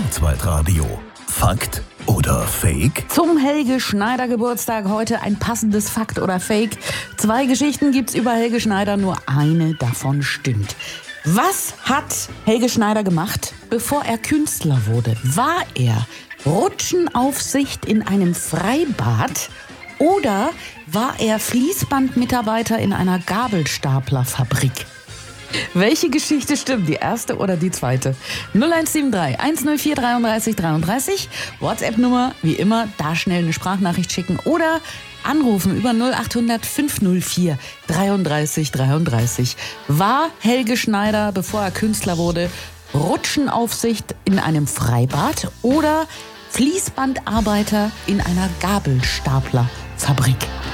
Kurzweitradio. Fakt oder Fake? Zum Helge Schneider Geburtstag heute ein passendes Fakt oder Fake. 2 Geschichten gibt's über Helge Schneider, nur eine davon stimmt. Was hat Helge Schneider gemacht, bevor er Künstler wurde? War er Rutschenaufsicht in einem Freibad oder war er Fließbandmitarbeiter in einer Gabelstaplerfabrik? Welche Geschichte stimmt? Die erste oder die zweite? 0173 104 33 33. WhatsApp-Nummer, wie immer, da schnell eine Sprachnachricht schicken oder anrufen über 0800 504 33 33. War Helge Schneider, bevor er Künstler wurde, Rutschenaufsicht in einem Freibad oder Fließbandarbeiter in einer Gabelstaplerfabrik?